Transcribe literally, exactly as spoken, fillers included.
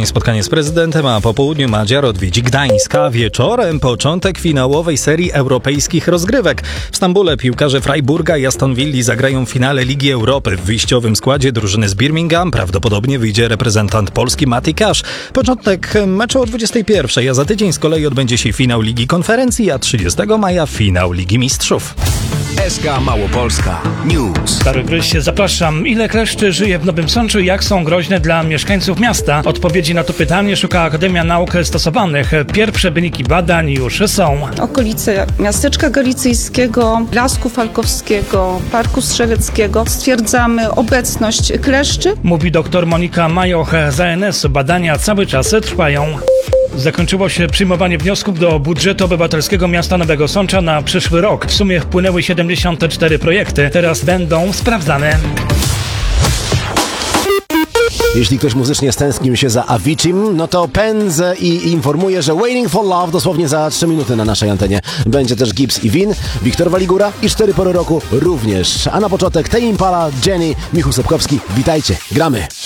dzień spotkanie z prezydentem, a po południu Madzia odwiedzi Gdańska. Wieczorem początek finałowej serii europejskich rozgrywek. W Stambule piłkarze Freiburga i Aston Villi zagrają w finale Ligi Europy. W wyjściowym składzie drużyny z Birmingham prawdopodobnie wyjdzie reprezentant Polski Mati Cash. Początek meczu o dwudziestej pierwszej, a za tydzień z kolei odbędzie się finał Ligi Konferencji, a trzydziestego maja finał Ligi Mistrzów. S K Małopolska News. Stary Gryź, zapraszam. Ile kleszczy żyje w Nowym Sączu i jak są groźne dla mieszkańców miasta? Odpowiedzi na to pytanie szuka Akademia Nauk Stosowanych. Pierwsze wyniki badań już są. Okolice Miasteczka Galicyjskiego, Lasku Falkowskiego, Parku Strzeleckiego stwierdzamy obecność kleszczy. Mówi dr Monika Majoch z A N S. Badania cały czas trwają. Zakończyło się przyjmowanie wniosków do budżetu obywatelskiego miasta Nowego Sącza na przyszły rok. W sumie wpłynęły siedemdziesiąt cztery projekty. Teraz będą sprawdzane. Jeśli ktoś muzycznie stęsknił się za Avicim, no to pędzę i informuję, że Waiting for Love dosłownie za trzy minuty na naszej antenie. Będzie też Gibbs i Win, Wiktor Waligura i Cztery Pory Roku również. A na początek Tame Impala, Jenny, Michał Sepkowski. Witajcie, gramy!